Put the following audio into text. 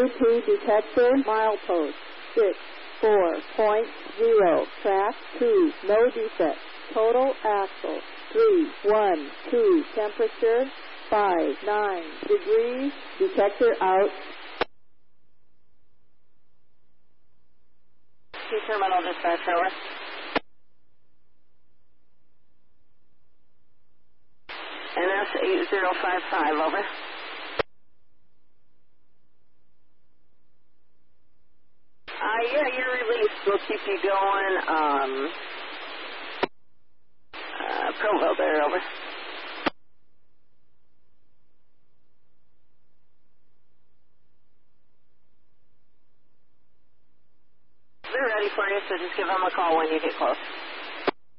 AP detector, milepost 64.0, track 2, no defect. Total axle 312, temperature 59 degrees, detector out. Terminal dispatch, over. NS8055, over. Yeah, you're released. We'll keep you going. Provo there, over. They're ready for you, so just give them a call when you get close.